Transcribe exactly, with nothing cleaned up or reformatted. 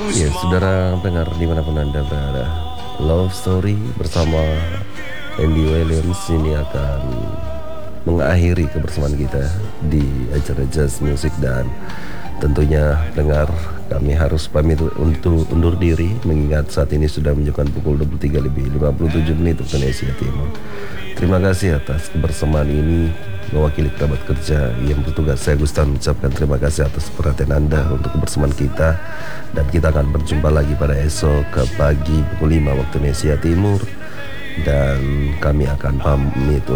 Ya, saudara pendengar dimanapun Anda berada, Love Story bersama Andy Williams ini akan mengakhiri kebersamaan kita di acara Jazz Music. Dan tentunya dengar, kami harus pamit untuk undur diri mengingat saat ini sudah menunjukkan pukul dua puluh tiga lebih lima puluh tujuh menit waktu Indonesia Timur. Terima kasih atas kebersamaan ini. Mewakili kerabat kerja yang bertugas, saya Gustan mengucapkan terima kasih atas perhatian Anda untuk kebersamaan kita. Dan kita akan berjumpa lagi pada esok ke pagi pukul lima waktu Indonesia Timur. Dan kami akan pamit